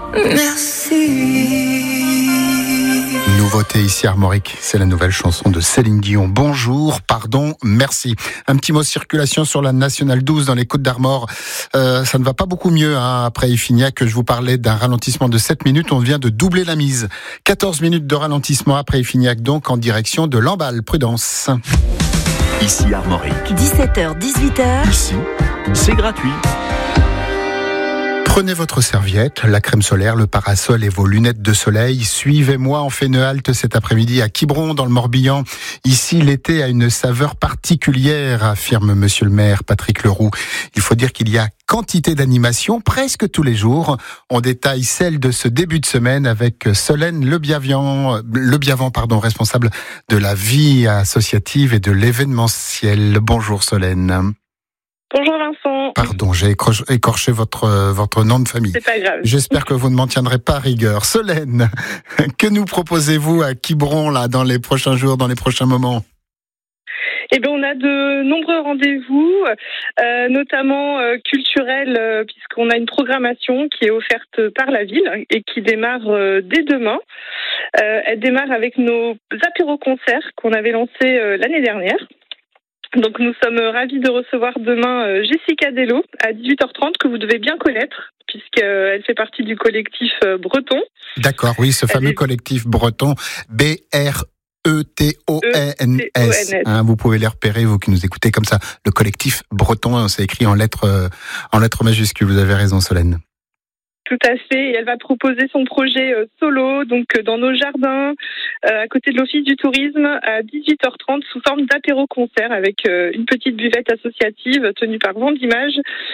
Merci. Nouveauté ici Armorique, c'est la nouvelle chanson de Céline Dion. Bonjour, pardon, merci. Un petit mot circulation sur la Nationale 12 dans les Côtes-d'Armor. Ça ne va pas beaucoup mieux après Iffignac. Je vous parlais d'un ralentissement de 7 minutes. On vient de doubler la mise. 14 minutes de ralentissement après Iffignac, donc en direction de Lamballe. Prudence. Ici Armorique. 17h, 18h. Ici, c'est gratuit. Prenez votre serviette, la crème solaire, le parasol et vos lunettes de soleil. Suivez-moi, on fait une halte cet après-midi à Quiberon, dans le Morbihan. Ici, l'été a une saveur particulière, affirme monsieur le maire Patrick Leroux. Il faut dire qu'il y a quantité d'animations presque tous les jours. On détaille celle de ce début de semaine avec Solène Lebiavant, responsable de la vie associative et de l'événementiel. Bonjour Solène. Bonjour Vincent. Pardon, j'ai écorché votre nom de famille. C'est pas grave. J'espère que vous ne m'en tiendrez pas à rigueur. Solène, que nous proposez-vous à Quiberon là dans les prochains jours, dans les prochains moments? Eh bien, on a de nombreux rendez-vous, notamment culturels, puisqu'on a une programmation qui est offerte par la ville et qui démarre dès demain. Elle démarre avec nos apéros-concerts qu'on avait lancés l'année dernière. Donc nous sommes ravis de recevoir demain Jessica Dello à 18h30, que vous devez bien connaître, puisqu'elle fait partie du collectif breton. D'accord, oui, ce fameux collectif breton, BRETONS. Vous pouvez les repérer, vous qui nous écoutez comme ça. Le collectif breton, c'est écrit en lettres majuscules. Vous avez raison, Solène. Tout à fait. Et elle va proposer son projet solo, donc dans nos jardins, à côté de l'Office du tourisme, à 18h30, sous forme d'apéro-concert, avec une petite buvette associative tenue par Vente d'Images.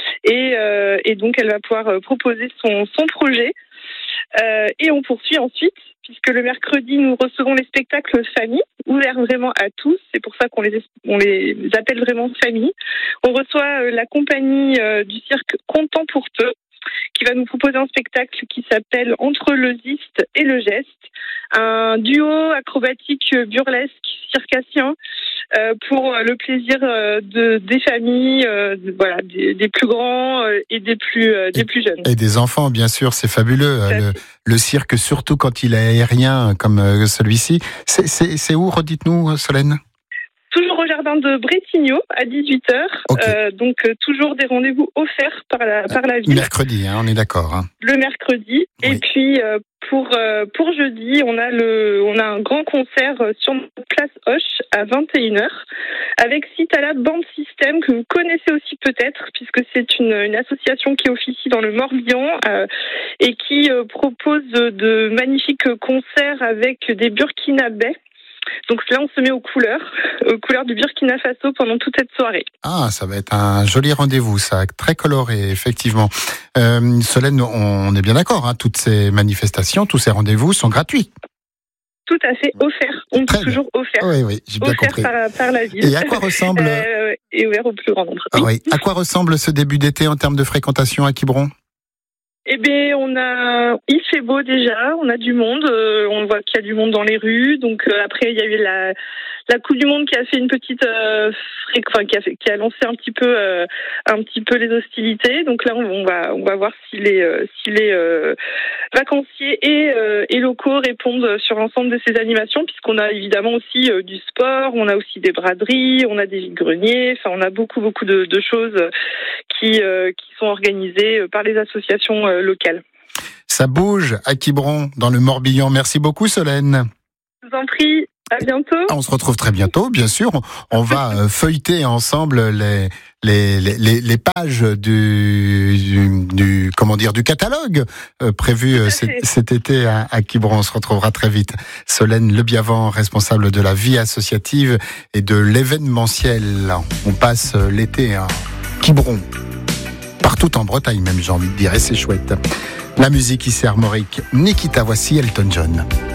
Et donc, elle va pouvoir proposer son projet. Et on poursuit ensuite, puisque le mercredi, nous recevons les spectacles famille, ouverts vraiment à tous. C'est pour ça qu'on les appelle vraiment famille. On reçoit la compagnie du cirque Content pour Peu, qui va nous proposer un spectacle qui s'appelle Entre le ziste et le geste, un duo acrobatique burlesque circassien pour le plaisir des familles, des plus grands et des plus jeunes. Et des enfants, bien sûr, c'est fabuleux. Le cirque, surtout quand il est aérien comme celui-ci. C'est où, redites-nous, Solène ? Toujours au jardin de Brétignoux à 18h. Okay. Donc toujours des rendez-vous offerts par la ville. Mercredi, on est d'accord. Le mercredi. Oui. Et puis pour jeudi, on a un grand concert sur place Hoche à 21h avec Citala Band System, que vous connaissez aussi peut-être, puisque c'est une association qui officie dans le Morbihan et qui propose de magnifiques concerts avec des burkinabés. Donc là, on se met aux couleurs du Burkina Faso pendant toute cette soirée. Ah, ça va être un joli rendez-vous, ça, très coloré, effectivement. Solène, on est bien d'accord, toutes ces manifestations, tous ces rendez-vous sont gratuits. Tout à fait, offerts. On dit toujours offerts. Oui, j'ai bien compris. Par la ville. Et à quoi ressemble... et ouvert au plus grand nombre. Oui. À quoi ressemble ce début d'été en termes de fréquentation à Quiberon ? Eh bien, il fait beau déjà, on a du monde, on voit qu'il y a du monde dans les rues. Donc après, il y a eu la Coupe du Monde qui a fait une petite, qui a lancé un petit peu les hostilités. Donc là, on va voir si les vacanciers et locaux répondent sur l'ensemble de ces animations, puisqu'on a évidemment aussi du sport, on a aussi des braderies, on a des vide-greniers. Enfin, on a beaucoup de choses qui sont organisées par les associations locales. Ça bouge à Quiberon, dans le Morbihan. Merci beaucoup, Solène. Je vous en prie. À bientôt. On se retrouve très bientôt, bien sûr. On va feuilleter ensemble les pages du catalogue prévu cet été à Quiberon. On se retrouvera très vite. Solène Lebiavant, responsable de la vie associative et de l'événementiel. On passe l'été à Quiberon. Partout en Bretagne même, j'ai envie de dire, et c'est chouette. La musique ici Armorique. Nikita, voici Elton John.